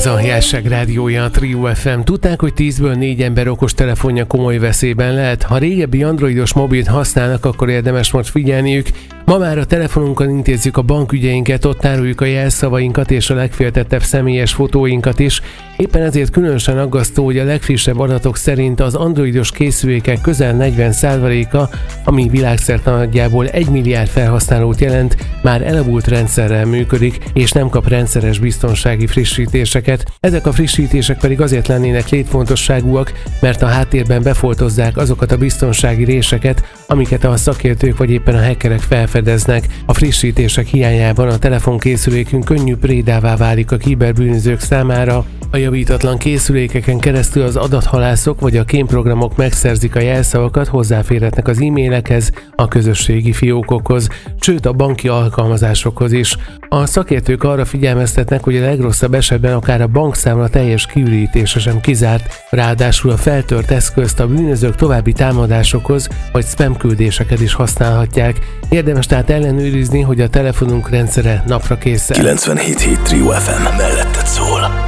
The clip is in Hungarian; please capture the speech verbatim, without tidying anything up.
Ez a Jásság rádiója, a Trio ef em. Tudták, hogy tízből négy ember okos telefonja komoly veszélyben lehet? Ha régebbi androidos mobilt használnak, akkor érdemes most figyelniük. Ma már a telefonunkon intézzük a bankügyeinket, ott tároljuk a jelszavainkat és a legféltettebb személyes fotóinkat is. Éppen ezért különösen aggasztó, hogy a legfrissebb adatok szerint az androidos készülékek közel negyven százaléka, ami világszerte nagyjából egy milliárd felhasználót jelent, már elavult rendszerrel működik, és nem kap rendszeres biztonsági frissítéseket. Ezek a frissítések pedig azért lennének létfontosságúak, mert a háttérben befoltozzák azokat a biztonsági réseket, amiket a szakértők vagy éppen a hackerek felfedeznek. A frissítések hiányában a telefonkészülékünk könnyű prédává válik a kiberbűnözők számára. A javítatlan készülékeken keresztül az adathalászok vagy a kémprogramok megszerzik a jelszavakat, hozzáférhetnek az e-mailekhez, a közösségi fiókokhoz, sőt a banki alkalmazásokhoz is. A szakértők arra figyelmeztetnek, hogy a legrosszabb esetben akár a bankszámla teljes kiürítése sem kizárt, ráadásul a feltört eszközt a bűnözők további támadásokhoz vagy spam küldéseket is használhatják. Érdemes tehát ellenőrizni, hogy a telefonunk rendszere napra kész. kilencvenhét hét Trio ef em, melletted szól.